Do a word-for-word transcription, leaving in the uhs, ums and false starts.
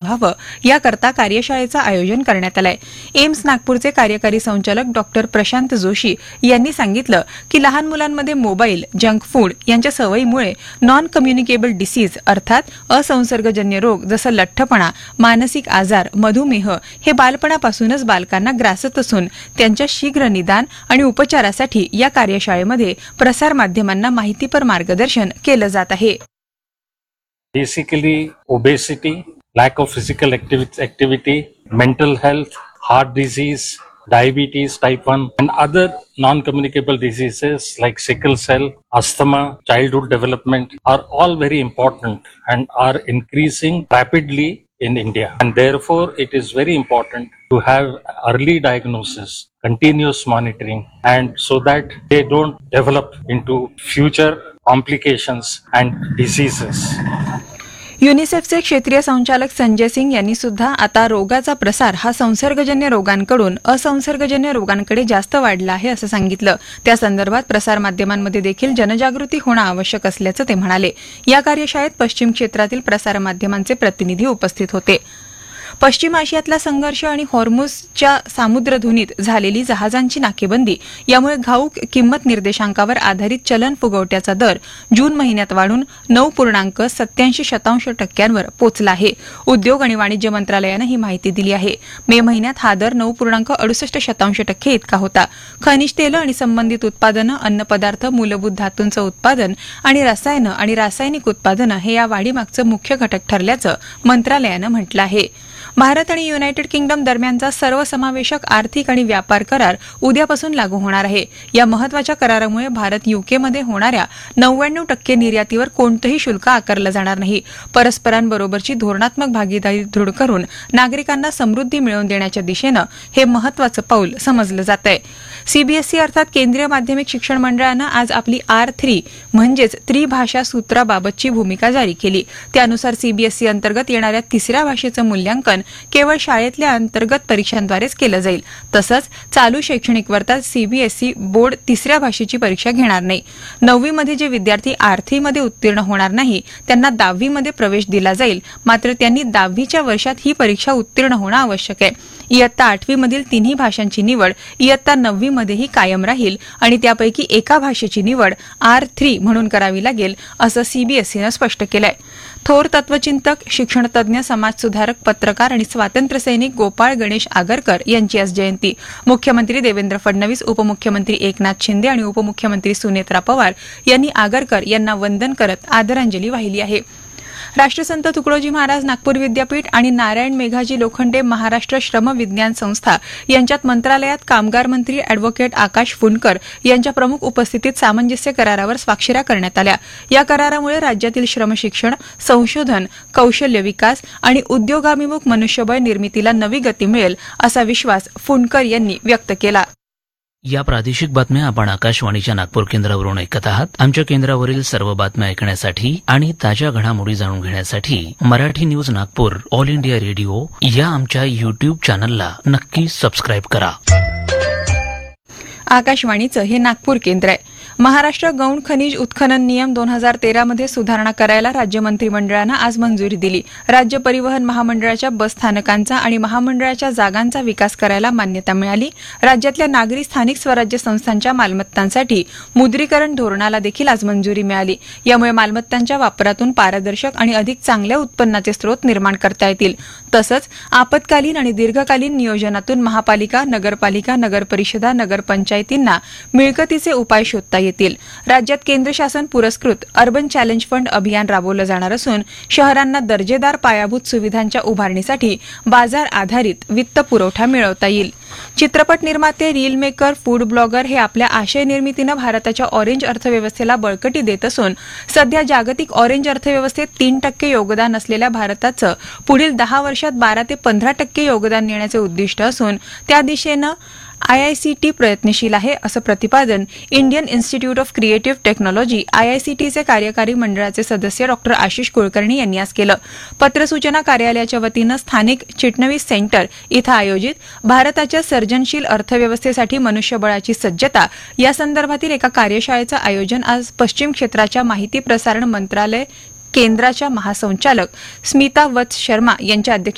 व्हावं याकरता कार्यशाळेचं आयोजन करण्यात आलंय. एम्स नागपूरचे कार्यकारी संचालक डॉक्टर प्रशांत जोशी यांनी सांगितलं की लहान मुलांमध्ये मोबाईल, जंक फूड यांच्या सवयीमुळे नॉन कम्युनिकेबल डिसीज अर्थात असंसर्गजन्य रोग जसं लठ्ठपणा, मानसिक आजार, मधुमेह हे बालपणापासूनच बालकांना ग्रासत असून त्यांच्या शीघ्र निदान आणि उपचारासाठी या कार्यशाळेमध्ये प्रसार माध्यमांना माहितीपर मार्गदर्शन केलं जात आहे. Basically, obesity, lack of physical activity, activity, mental health, heart disease, diabetes type one, and other non-communicable diseases like sickle cell, asthma, childhood development are all very important and are increasing rapidly in India. And therefore, it is very important to have early diagnosis, continuous monitoring, and so that they don't develop into future complications and diseases. युनिसेफचे क्षेत्रीय संचालक संजय सिंग यांनी सुद्धा आता रोगाचा प्रसार हा संसर्गजन्य रोगांकडून असंसर्गजन्य रोगांकडे जास्त वाढला आहे असं सांगितलं. त्या संदर्भात प्रसारमाध्यमांमध्ये देखील जनजागृती होणं आवश्यक असल्याचं ते म्हणाले. या कार्यशाळेत पश्चिम क्षेत्रातील प्रसारमाध्यमांचे प्रतिनिधी उपस्थित होते. पश्चिम आशियातला संघर्ष आणि हॉर्मुझच्या सामुद्रधुनीत झालेली जहाजांची नाकेबंदी यामुळे घाऊक किंमत निर्देशांकावर आधारित चलन फुगवट्याचा दर जून महिन्यात वाढून नऊ पूर्णांक सत्याऐंशी शतांश टक्क्यांवर पोचला आहे. उद्योग आणि वाणिज्य मंत्रालयानं ही माहिती दिली आहे. मे महिन्यात हा दर नऊ पूर्णांक अडुसष्ट शतांश टक्के इतका होता. खनिज तेलं आणि संबंधित उत्पादनं, अन्नपदार्थ, मूलभूत धातूंचं उत्पादन आणि रसायनं आणि रासायनिक उत्पादनं हे या वाढीमागचं मुख्य घटक ठरल्याचं मंत्रालयानं म्हटलं आहे. भारत आणि युनायटेड किंगडम दरम्यानचा सर्वसमावेशक आर्थिक आणि व्यापार करार उद्यापासून लागू होणार आहे. या महत्वाच्या करारामुळे भारत युकेमध्ये होणाऱ्या नव्याण्णव टक्के निर्यातीवर कोणतंही शुल्क आकारलं जाणार नाही. परस्परांबरोबरची धोरणात्मक भागीदारी दृढ करून नागरिकांना समृद्धी मिळवून देण्याच्या दिशेनं हे महत्वाचं पाऊल समजलं जात आहे. सीबीएसई अर्थात केंद्रीय माध्यमिक शिक्षण मंडळानं आज आपली आर थ्री म्हणजेच त्रिभाषा सूत्राबाबतची भूमिका जारी केली. त्यानुसार सीबीएसई अंतर्गत येणाऱ्या तिसऱ्या भाषेचं मूल्यांकन केवळ शाळेतल्या अंतर्गत परीक्षांद्वारेच केलं जाईल. तसंच चालू शैक्षणिक वर्षात सीबीएसई बोर्ड तिसऱ्या भाषेची परीक्षा घेणार नाही. नववीमध्ये जे विद्यार्थी आर थ्री मध्ये उत्तीर्ण होणार नाही त्यांना दहावीमध्ये प्रवेश दिला जाईल. मात्र त्यांनी दहावीच्या वर्षात ही परीक्षा उत्तीर्ण होणं आवश्यक आहे. इयत्ता आठवीमधील तिन्ही भाषांची निवड इयत्ता नववीमध्येही कायम राहील आणि त्यापैकी एका भाषेची निवड आर थ्री म्हणून करावी लागेल असं सीबीएसईनं स्पष्ट केलंय. थोर तत्वचिंतक, शिक्षणतज्ञ, समाजसुधारक, पत्रकार आणि स्वातंत्र्यसैनिक गोपाळ गणेश आगरकर यांची आज जयंती. मुख्यमंत्री देवेंद्र फडणवीस, उपमुख्यमंत्री एकनाथ शिंदे आणि उपमुख्यमंत्री सुनेत्रा पवार यांनी आगरकर यांना वंदन करत आदरांजली वाहिली आहे. राष्ट्रसंत तुकडोजी महाराज नागपूर विद्यापीठ आणि नारायण मेघाजी लोखंडे महाराष्ट्र श्रम विज्ञान संस्था यांच्यात मंत्रालयात कामगार मंत्री अॅडव्होकेट आकाश फुंडकर यांच्या प्रमुख उपस्थितीत सामंजस्य करारावर स्वाक्षऱ्या करण्यात आल्या. या करारामुळे राज्यातील श्रमशिक्षण, संशोधन, कौशल्य विकास आणि उद्योगाभिमुख मनुष्यबळ निर्मितीला नवी गती मिळेल असा विश्वास फुंडकर यांनी व्यक्त केला. या प्रादेशिक बातम्या आपण आकाशवाणीच्या नागपूर केंद्रावरून ऐकत आहात. आमच्या केंद्रावरील सर्व बातम्या ऐकण्यासाठी आणि ताज्या घडामोडी जाणून घेण्यासाठी Marathi news Nagpur all India radio या आमच्या युट्यूब चॅनलला नक्की सबस्क्राईब करा. आकाशवाणीचं हे नागपूर केंद्र आहे. महाराष्ट्र गौण खनिज उत्खनन नियम दोन हजार तेरा मध्ये सुधारणा करायला राज्य मंत्रिमंडळानं आज मंजुरी दिली. राज्य परिवहन महामंडळाच्या बस स्थानकांचा आणि महामंडळाच्या जागांचा विकास करायला मान्यता मिळाली. राज्यातल्या नागरी स्थानिक स्वराज्य संस्थांच्या मालमत्तांसाठी मुद्रीकरण धोरणाला देखील आज मंजुरी मिळाली. यामुळे मालमत्तांच्या वापरातून पारदर्शक आणि अधिक चांगल्या उत्पन्नाचे स्रोत निर्माण करता येतील. तसंच आपत्कालीन आणि दीर्घकालीन नियोजनातून महापालिका, नगरपालिका, नगरपरिषदा, नगरपंचायतींना मिळकतीचे उपाय शोधता येतील. राज्यात केंद्र शासन पुरस्कृत अर्बन चॅलेंज फंड अभियान राबवलं जाणार असून शहरांना दर्जेदार पायाभूत सुविधांच्या उभारणीसाठी बाजार आधारित वित्त पुरवठा मिळवता येईल. चित्रपट निर्माते, रील मेकर, फूड ब्लॉगर हे आपल्या आशय निर्मितीनं भारताच्या ऑरेंज अर्थव्यवस्थेला बळकटी देत असून सध्या जागतिक ऑरेंज अर्थव्यवस्थेत तीन टक्के योगदान असलेल्या भारताचं पुढील दहा वर्षात बारा ते पंधरा टक्के योगदान नेण्याचे उद्दिष्ट असून त्या दिशेनं आयआयसीटी प्रयत्नशील आहे असं प्रतिपादन Indian institute of creative technology आयआयसीटीचे कार्यकारी मंडळाचे सदस्य डॉक्टर आशिष कुलकर्णी यांनी आज केलं. पत्रसूचना कार्यालयाच्या वतीनं स्थानिक चिटणवीस सेंटर इथं आयोजित भारताच्या सर्जनशील अर्थव्यवस्थेसाठी मनुष्यबळाची सज्जता या संदर्भातील एका कार्यशाळेचं आयोजन आज पश्चिम क्षेत्राच्या माहिती प्रसारण मंत्रालय केंद्राच्या महासंचालक स्मिता वत्स शर्मा यांच्या अध्यक्षतेखाली